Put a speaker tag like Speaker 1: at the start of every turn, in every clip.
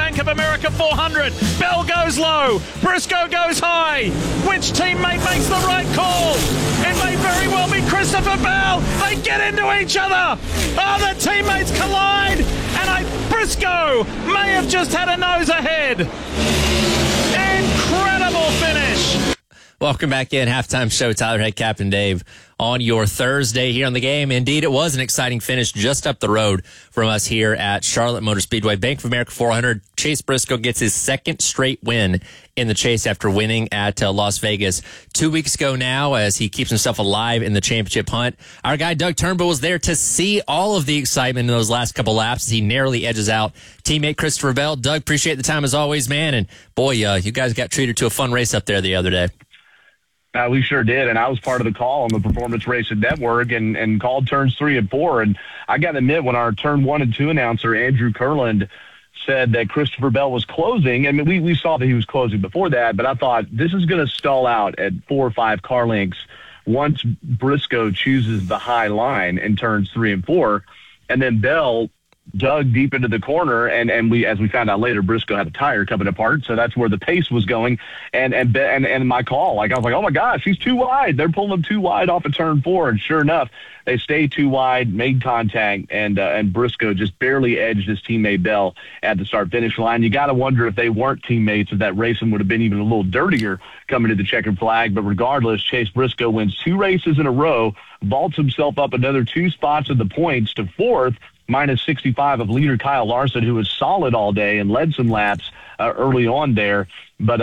Speaker 1: Bank of America 400. Bell goes low. Briscoe goes high. Which teammate makes the right call? It may very well be Christopher Bell. They get into each other. Oh, the teammates collide. And Briscoe may have just had a nose ahead. Incredible finish.
Speaker 2: Welcome back in. Halftime show. Tyler Head, Captain Dave on your Thursday here on the game. Indeed, it was an exciting finish just up the road from us here at Charlotte Motor Speedway. Bank of America 400. Chase Briscoe gets his second straight win in the chase after winning at Las Vegas 2 weeks ago now, as he keeps himself alive in the championship hunt. Our guy Doug Turnbull was there to see all of the excitement in those last couple laps as he narrowly edges out teammate Christopher Bell. Doug, appreciate the time as always, man. And boy, you guys got treated to a fun race up there the other day.
Speaker 3: We sure did, and I was part of the call on the Performance Racing Network and called turns 3 and 4. And I got to admit, when our turn 1 and 2 announcer, Andrew Kurland, said that Christopher Bell was closing, I mean, we saw that he was closing before that, but I thought this is going to stall out at 4 or 5 car lengths once Briscoe chooses the high line in turns 3 and 4, and then Bell dug deep into the corner, and we, as we found out later, Briscoe had a tire coming apart, so that's where the pace was going. And my call, like, I was like, oh my gosh, he's too wide. They're pulling him too wide off of turn 4, and sure enough, they stayed too wide, made contact, and Briscoe just barely edged his teammate Bell at the start-finish line. You got to wonder if they weren't teammates, if that racing would have been even a little dirtier coming to the checkered flag. But regardless, Chase Briscoe wins 2 races in a row, vaults himself up another 2 spots in the points to 4th, minus 65 of leader Kyle Larson, who was solid all day and led some laps early on there. But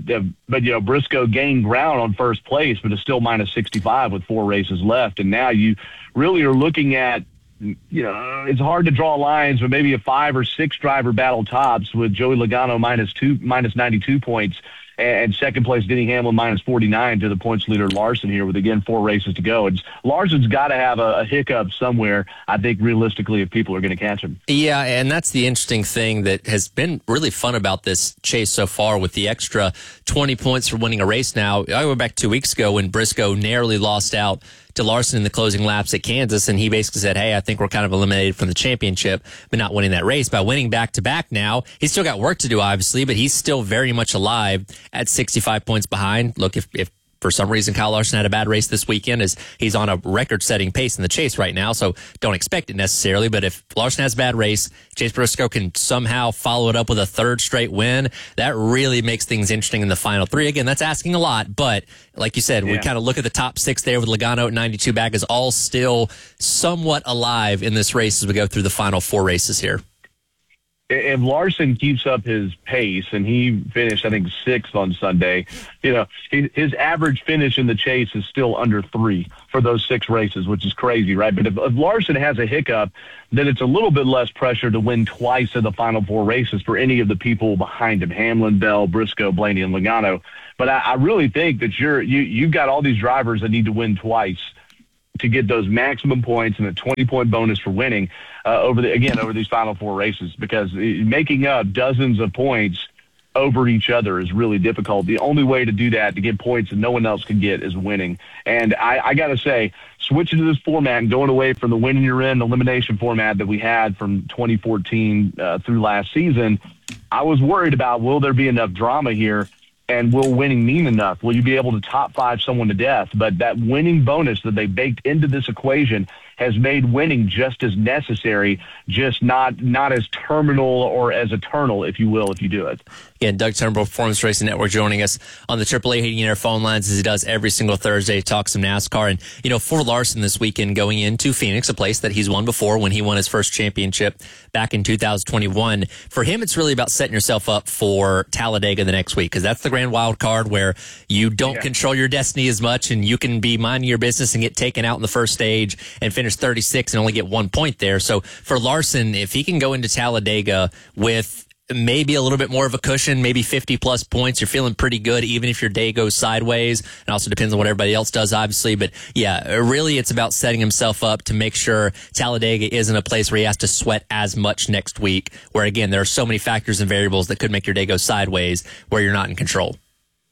Speaker 3: Briscoe gained ground on first place, but is still minus 65 with 4 races left. And now you really are looking at, it's hard to draw lines, but maybe a 5 or 6 driver battle tops, with Joey Logano minus 92 points. And second place, Denny Hamlin, minus 49 to the points leader Larson here with, again, 4 races to go. Larson's got to have a hiccup somewhere, I think, realistically, if people are going to catch him.
Speaker 2: Yeah, and that's the interesting thing that has been really fun about this chase so far, with the extra 20 points for winning a race now. I went back 2 weeks ago when Briscoe narrowly lost out to Larson in the closing laps at Kansas, and he basically said, hey, I think we're kind of eliminated from the championship, but not winning that race. By winning back-to-back now, he's still got work to do, obviously, but he's still very much alive at 65 points behind. Look, if for some reason Kyle Larson had a bad race this weekend, as he's on a record-setting pace in the chase right now, so don't expect it necessarily. But if Larson has a bad race, Chase Briscoe can somehow follow it up with a 3rd straight win. That really makes things interesting in the final 3. Again, that's asking a lot, but like you said, we kind of look at the top 6 there with Logano at 92 back, is all still somewhat alive in this race as we go through the final 4 races here.
Speaker 3: If Larson keeps up his pace, and he finished, I think, 6th on Sunday, his average finish in the chase is still under 3 for those 6 races, which is crazy, right? But if Larson has a hiccup, then it's a little bit less pressure to win twice in the final 4 races for any of the people behind him: Hamlin, Bell, Briscoe, Blaney, and Logano. But I really think that you've got all these drivers that need to win twice to get those maximum points and a 20-point bonus for winning over these final 4 races, because making up dozens of points over each other is really difficult. The only way to do that, to get points that no one else can get, is winning. And I got to say, switching to this format and going away from the win and you're in elimination format that we had from 2014 through last season, I was worried about, will there be enough drama here? And will winning mean enough? Will you be able to top 5 someone to death? But that winning bonus that they baked into this equation has made winning just as necessary, just not as terminal or as eternal, if you will, if you do it.
Speaker 2: Again, Doug Turnbull, Performance Racing Network, joining us on the AAA Heating and Air phone lines, as he does every single Thursday, talk some NASCAR. And, for Larson this weekend, going into Phoenix, a place that he's won before when he won his first championship back in 2021, for him, it's really about setting yourself up for Talladega the next week, because that's the grand wild card where you don't control your destiny as much, and you can be minding your business and get taken out in the first stage and finish 36 and only get 1 point there. So for Larson, if he can go into Talladega with maybe a little bit more of a cushion, maybe 50-plus points, you're feeling pretty good, even if your day goes sideways. It also depends on what everybody else does, obviously. But, yeah, really it's about setting himself up to make sure Talladega isn't a place where he has to sweat as much next week, where, again, there are so many factors and variables that could make your day go sideways where you're not in control.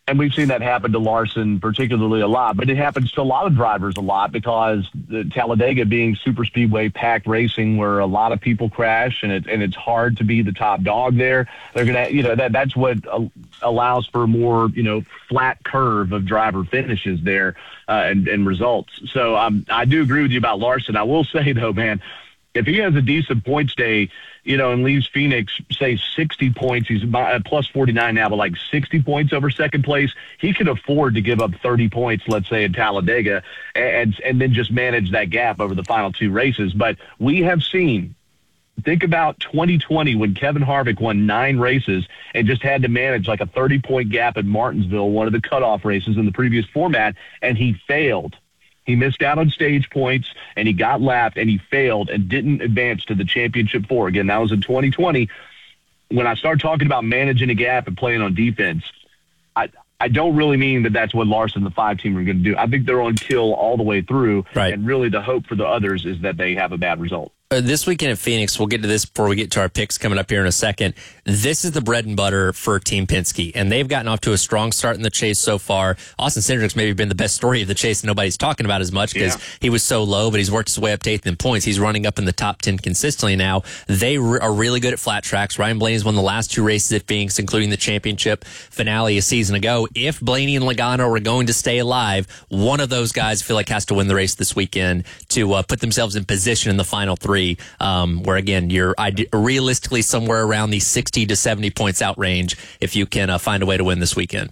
Speaker 3: And we've seen that happen to Larson particularly a lot, but it happens to a lot of drivers a lot because the Talladega being super speedway packed racing where a lot of people crash and it's hard to be the top dog there. They're going to, that's what allows for more, flat curve of driver finishes there and results. So I do agree with you about Larson. I will say though, man, if he has a decent points day, and leaves Phoenix, say, 60 points, he's plus 49 now, but like 60 points over second place, he can afford to give up 30 points, let's say, in Talladega, and then just manage that gap over the final two races. But we have seen, think about 2020 when Kevin Harvick won 9 races and just had to manage like a 30-point gap at Martinsville, one of the cutoff races in the previous format, and he failed. He missed out on stage points, and he got lapped, and he failed and didn't advance to the championship 4. Again, that was in 2020. When I start talking about managing a gap and playing on defense, I don't really mean that that's what Larson, the 5-team, are going to do. I think they're on kill all the way through, right. And really the hope for the others is that they have a bad result.
Speaker 2: This weekend at Phoenix, we'll get to this before we get to our picks coming up here in a second. This is the bread and butter for Team Penske, and they've gotten off to a strong start in the chase so far. Austin Cindric's maybe been the best story of the chase that nobody's talking about as much because he was so low, but he's worked his way up to 8th in points. He's running up in the top 10 consistently now. They are really good at flat tracks. Ryan Blaney's won the last 2 races at Phoenix, including the championship finale a season ago. If Blaney and Logano are going to stay alive, one of those guys I feel like has to win the race this weekend to put themselves in position in the final 3. Where, again, you're realistically somewhere around the 60 to 70 points out range if you can find a way to win this weekend.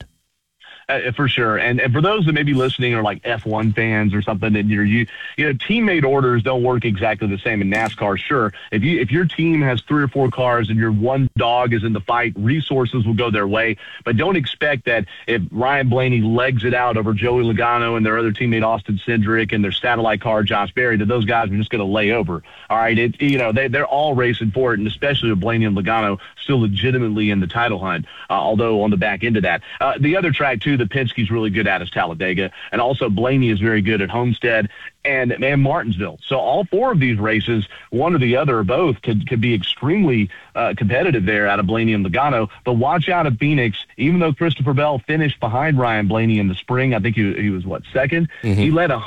Speaker 3: For sure. And for those that may be listening are like F1 fans or something, and teammate orders don't work exactly the same in NASCAR. Sure. If your team has 3 or 4 cars and your one dog is in the fight, resources will go their way. But don't expect that if Ryan Blaney legs it out over Joey Logano and their other teammate Austin Cindric and their satellite car Josh Berry, that those guys are just going to lay over. All right. They're all racing for it, and especially with Blaney and Logano still legitimately in the title hunt, although on the back end of that. The other track, too, that Penske's really good at is Talladega, and also Blaney is very good at Homestead and Martinsville. So all 4 of these races, one or the other or both, could be extremely competitive there out of Blaney and Logano. But watch out at Phoenix. Even though Christopher Bell finished behind Ryan Blaney in the spring, I think he was, second? Mm-hmm. He led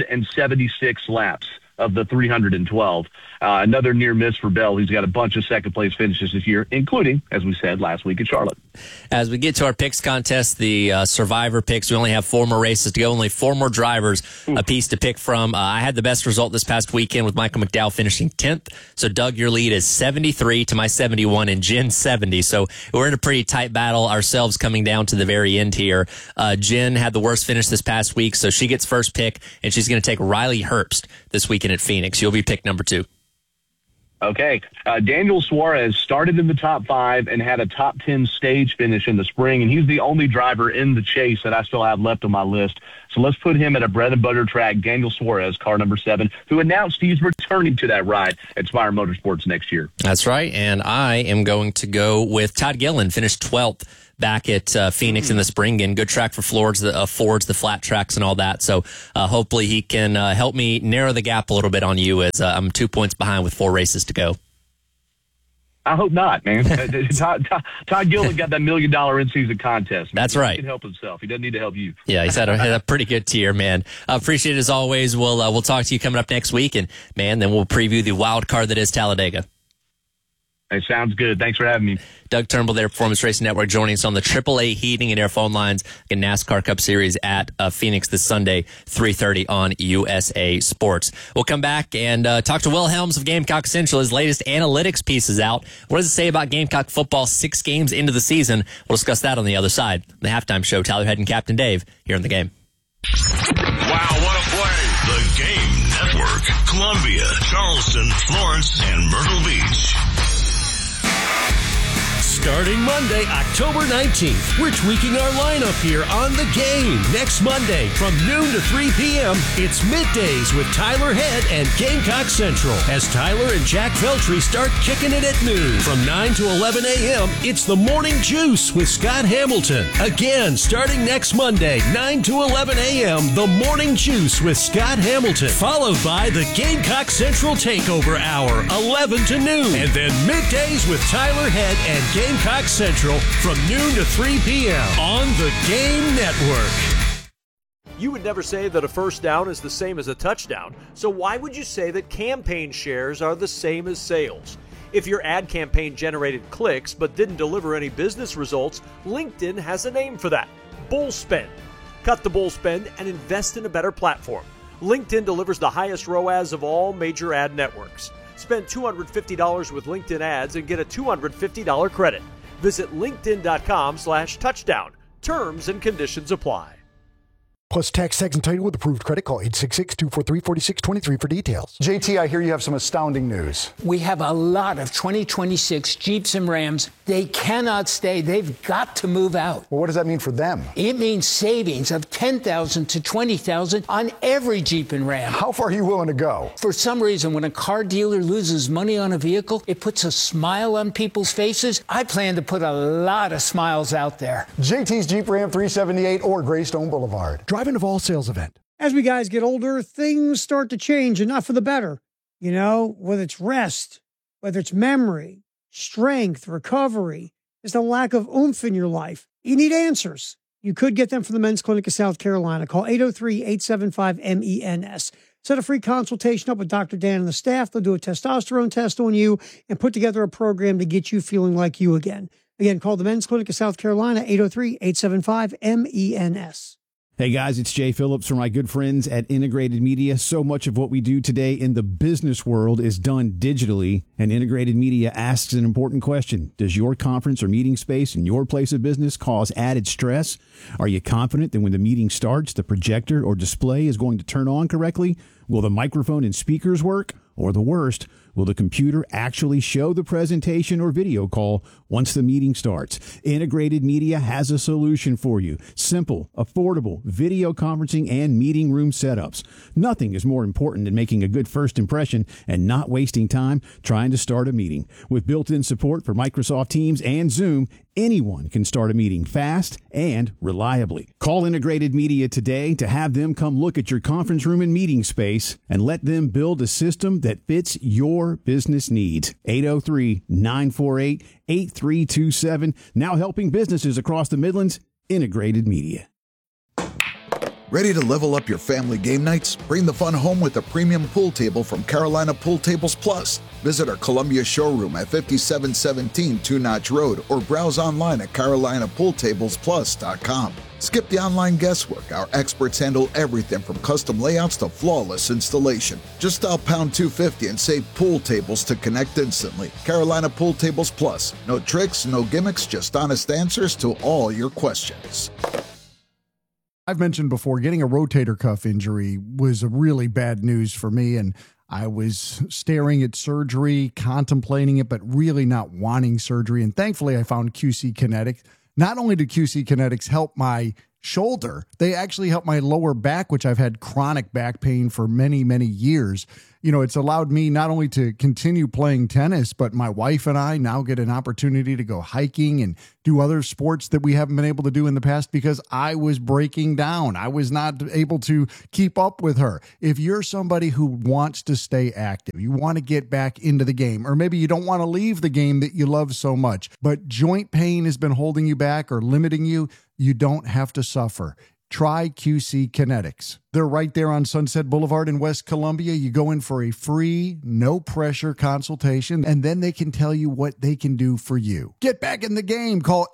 Speaker 3: 176 laps of the 312. Another near miss for Bell. He's got a bunch of second-place finishes this year, including, as we said, last week at Charlotte.
Speaker 2: As we get to our picks contest, the Survivor picks, we only have 4 more races to go, only 4 more drivers apiece to pick from. I had the best result this past weekend with Michael McDowell finishing 10th. So, Doug, your lead is 73 to my 71 and Jen 70. So, we're in a pretty tight battle ourselves coming down to the very end here. Jen had the worst finish this past week, so she gets first pick, and she's going to take Riley Herbst this weekend at Phoenix. You'll be pick number 2.
Speaker 3: Okay. Daniel Suarez started in the top 5 and had a top 10 stage finish in the spring, and he's the only driver in the chase that I still have left on my list. So let's put him at a bread and butter track, Daniel Suarez, car number 7, who announced he's returning to that ride at Spire Motorsports next year. That's right, and I am going to go with Todd Gilliland, finished 12th. Back at Phoenix in the spring, and good track for Fords, the flat tracks and all that. So hopefully he can help me narrow the gap a little bit on you as I'm 2 points behind with 4 races to go. I hope not, man. Todd Gilliland got that $1 million in-season contest. Man. That's right. He can help himself. He doesn't need to help you. Yeah, he's had a pretty good tier, man. Appreciate it as always. We'll talk to you coming up next week, and man, then we'll preview the wild card that is Talladega. It sounds good. Thanks for having me. Doug Turnbull there, Performance Racing Network, joining us on the AAA Heating and Air phone lines in NASCAR Cup Series at Phoenix this Sunday, 3:30 on USA Sports. We'll come back and talk to Will Helms of Gamecock Central. His latest analytics piece is out. What does it say about Gamecock football 6 games into the season? We'll discuss that on the other side. The halftime show, Tyler Head and Captain Dave here in the game.
Speaker 4: Wow, what a play. The Game Network, Columbia, Charleston, Florence, and Myrtle Beach. Starting Monday, October 19th, we're tweaking our lineup here on The Game. Next Monday, from noon to 3 p.m., it's Middays with Tyler Head and Gamecock Central. As Tyler and Jack Veltri start kicking it at noon. From 9 to 11 a.m., it's The Morning Juice with Scott Hamilton. Again, starting next Monday, 9 to 11 a.m., The Morning Juice with Scott Hamilton. Followed by the Gamecock Central Takeover Hour, 11 to noon. And then Middays with Tyler Head and Gamecock Gamecock Central from noon to 3 p.m. on the Game Network.
Speaker 5: You would never say that a first down is the same as a touchdown, so why would you say that campaign shares are the same as sales? If your ad campaign generated clicks but didn't deliver any business results, LinkedIn has a name for that: bull spend. Cut the bull spend and invest in a better platform. LinkedIn delivers the highest ROAS of all major ad networks. Spend $250 with LinkedIn ads and get a $250 credit. Visit linkedin.com/touchdown. Terms and conditions apply.
Speaker 6: Plus tax, and title with approved credit. Call 866-243-4623 for details. JT, I hear you have some astounding news.
Speaker 7: We have a lot of 2026 Jeeps and Rams. They cannot stay. They've got to move out.
Speaker 6: Well, what does that mean for them?
Speaker 7: It means savings of $10,000 to $20,000 on every Jeep and Ram.
Speaker 6: How far are you willing to go?
Speaker 7: For some reason, when a car dealer loses money on a vehicle, it puts a smile on people's faces. I plan to put a lot of smiles out there.
Speaker 6: JT's Jeep Ram 378 or Greystone Boulevard. Driving of all sales event.
Speaker 8: As we guys get older, things start to change, and not for the better. You know, whether it's rest, whether it's memory, strength, recovery, there's a lack of oomph in your life. You need answers. You could get them from the Men's Clinic of South Carolina. Call 803-875-MENS. Set a free consultation up with Dr. Dan and the staff. They'll do a testosterone test on you and put together a program to get you feeling like you again. Again, call the Men's Clinic of South Carolina, 803-875-MENS.
Speaker 9: Hey guys, it's Jay Phillips from my good friends at Integrated Media. So much of what we do today in the business world is done digitally, and Integrated Media asks an important question. Does your conference or meeting space in your place of business cause added stress? Are you confident that when the meeting starts, the projector or display is going to turn on correctly? Will the microphone and speakers work? Or the worst, will the computer actually show the presentation or video call once the meeting starts? Integrated Media has a solution for you. Simple, affordable video conferencing and meeting room setups. Nothing is more important than making a good first impression and not wasting time trying to start a meeting. With built-in support for Microsoft Teams and Zoom, anyone can start a meeting fast and reliably. Call Integrated Media today to have them come look at your conference room and meeting space and let them build a system that fits your business needs. 803-948-8327. Now helping businesses across the Midlands. Integrated Media.
Speaker 10: Ready to level up your family game nights? Bring the fun home with a premium pool table from Carolina Pool Tables Plus. Visit our Columbia showroom at 5717 Two Notch Road or browse online at carolinapooltablesplus.com. Skip the online guesswork. Our experts handle everything from custom layouts to flawless installation. Just dial pound 250 and save pool tables to connect instantly. Carolina Pool Tables Plus. No tricks, no gimmicks, just honest answers to all your questions.
Speaker 6: I've mentioned before, getting a rotator cuff injury was a really bad news for me, and I was staring at surgery, contemplating it, but really not wanting surgery. And thankfully, I found QC Kinetics. Not only do QC Kinetics help my shoulder, they actually help my lower back, which I've had chronic back pain for many, many years. You know, it's allowed me not only to continue playing tennis, but my wife and I now get an opportunity to go hiking and do other sports that we haven't been able to do in the past because I was breaking down. I was not able to keep up with her. If you're somebody who wants to stay active, you want to get back into the game, or maybe you don't want to leave the game that you love so much, but joint pain has been holding you back or limiting you, you don't have to suffer. Try QC Kinetics. They're right there on Sunset Boulevard in West Columbia. You go in for a free, no-pressure consultation, and then they can tell you what they can do for you. Get back in the game. Call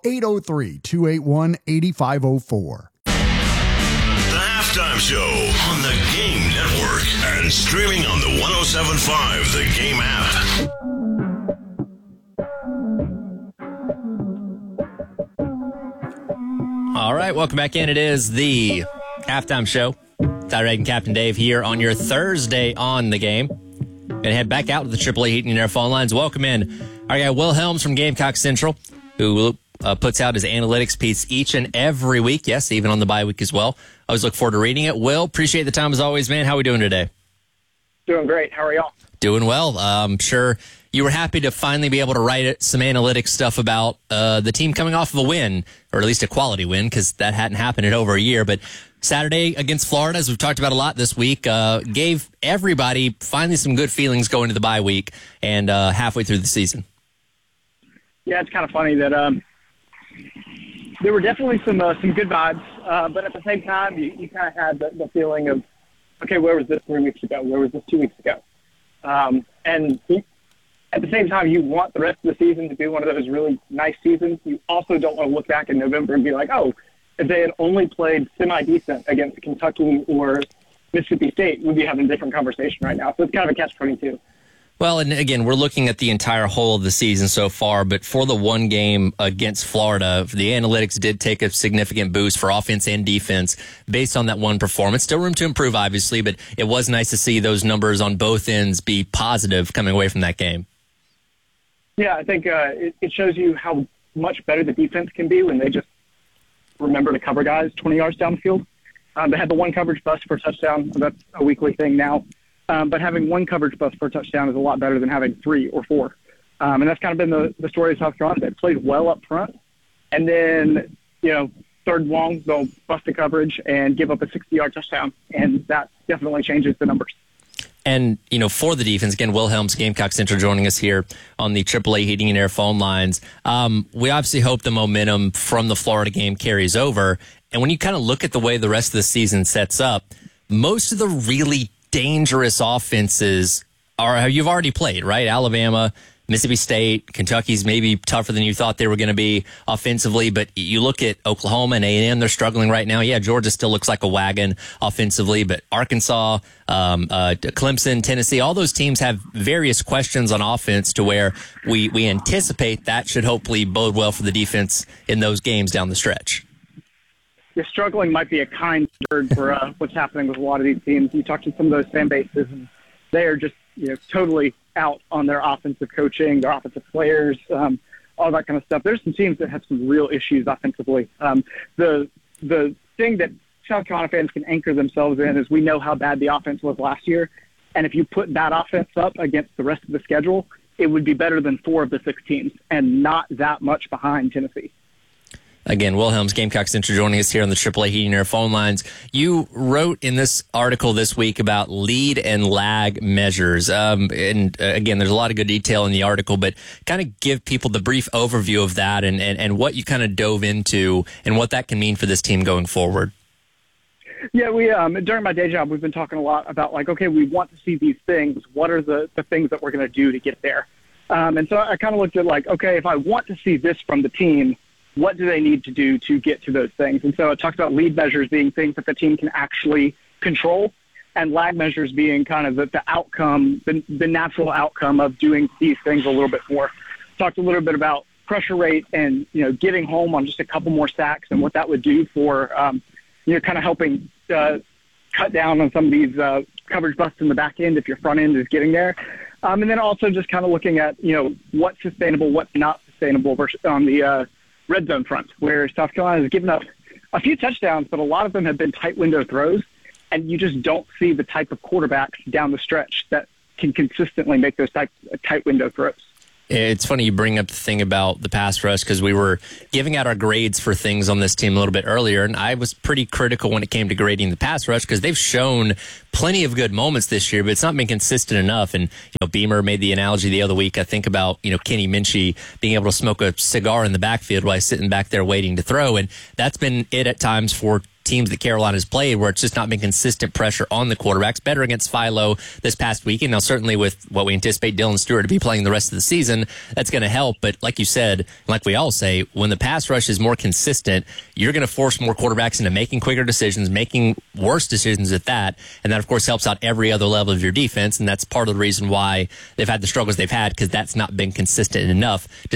Speaker 6: 803-281-8504.
Speaker 11: The Halftime Show on the Game Network and streaming on the 107.5 The Game app.
Speaker 2: All right, welcome back in. It is the Halftime Show. Tyler Reagan, Captain Dave here on your Thursday on the Game. And head back out to the AAA Heating and Air phone lines. Welcome in our guy Will Helms from Gamecock Central, who puts out his analytics piece each and every week. Yes, even on the bye week as well. I always look forward to reading it. Will, appreciate the time as always, man. How are we doing today?
Speaker 12: Doing great. How are y'all?
Speaker 2: Doing well. I'm sure you were happy to finally be able to write some analytics stuff about the team coming off of a win, or at least a quality win, because that hadn't happened in over a year. But Saturday against Florida, as we've talked about a lot this week, gave everybody finally some good feelings going to the bye week and halfway through the season.
Speaker 12: Yeah, it's kind of funny that there were definitely some good vibes, but at the same time, you kind of had the feeling of, okay, where was this 3 weeks ago? Where was this 2 weeks ago? And at the same time, you want the rest of the season to be one of those really nice seasons. You also don't want to look back in November and be like, oh, if they had only played semi-decent against Kentucky or Mississippi State, we'd be having a different conversation right now. So it's kind of a catch-22.
Speaker 2: Well, and again, we're looking at the entire whole of the season so far, but for the one game against Florida, the analytics did take a significant boost for offense and defense based on that one performance. Still room to improve, obviously, but it was nice to see those numbers on both ends be positive coming away from that game.
Speaker 12: Yeah, I think it shows you how much better the defense can be when they just remember to cover guys 20 yards down the field. They had the one coverage bust for a touchdown. That's a weekly thing now. But having one coverage bust for a touchdown is a lot better than having 3 or 4. And that's kind of been the story of South Carolina. They played well up front. And then, third and long, they'll bust the coverage and give up a 60-yard touchdown. And that definitely changes the numbers.
Speaker 2: And, for the defense, again, Will Helms, Gamecock Central, joining us here on the AAA Heating and Air phone lines. We obviously hope the momentum from the Florida game carries over. And when you kind of look at the way the rest of the season sets up, most of the really dangerous offenses you've already played, right? Alabama, Mississippi State, Kentucky's maybe tougher than you thought they were going to be offensively, but you look at Oklahoma and A&M, they're struggling right now. Yeah, Georgia still looks like a wagon offensively, but Arkansas, Clemson, Tennessee, all those teams have various questions on offense to where we anticipate that should hopefully bode well for the defense in those games down the stretch.
Speaker 12: Yeah, struggling might be a kind word for what's happening with a lot of these teams. You talk to some of those fan bases, and they are just totally out on their offensive coaching, their offensive players, all that kind of stuff. There's some teams that have some real issues offensively. The thing that South Carolina fans can anchor themselves in is we know how bad the offense was last year, and if you put that offense up against the rest of the schedule, it would be better than 4 of the 6 teams and not that much behind Tennessee.
Speaker 2: Again, Will Helms, Gamecock Central, joining us here on the AAA Heating and Air phone lines. You wrote in this article this week about lead and lag measures. Again, there's a lot of good detail in the article, but kind of give people the brief overview of that and what you kind of dove into and what that can mean for this team going forward.
Speaker 12: Yeah, we during my day job, we've been talking a lot about okay, we want to see these things. What are the things that we're going to do to get there? And so I kind of looked at okay, if I want to see this from the team, what do they need to do to get to those things? And so it talks about lead measures being things that the team can actually control, and lag measures being kind of the outcome, the natural outcome of doing these things a little bit more. Talked a little bit about pressure rate and, getting home on just a couple more sacks and what that would do for, kind of helping cut down on some of these coverage busts in the back end if your front end is getting there. And then also just kind of looking at, what's sustainable, what's not sustainable versus on the red zone front, where South Carolina has given up a few touchdowns, but a lot of them have been tight window throws, and you just don't see the type of quarterbacks down the stretch that can consistently make those tight window throws.
Speaker 2: It's funny you bring up the thing about the pass rush because we were giving out our grades for things on this team a little bit earlier, and I was pretty critical when it came to grading the pass rush because they've shown plenty of good moments this year, but it's not been consistent enough. And Beamer made the analogy the other week. I think about Kenny Minchie being able to smoke a cigar in the backfield while he's sitting back there waiting to throw, and that's been it at times for teams that Carolina's played where it's just not been consistent pressure on the quarterbacks. Better against Philo this past weekend. Now, certainly with what we anticipate Dylan Stewart to be playing the rest of the season, that's going to help. But like you said, like we all say, when the pass rush is more consistent, you're going to force more quarterbacks into making quicker decisions, making worse decisions at that. And that, of course, helps out every other level of your defense. And that's part of the reason why they've had the struggles they've had, because that's not been consistent enough to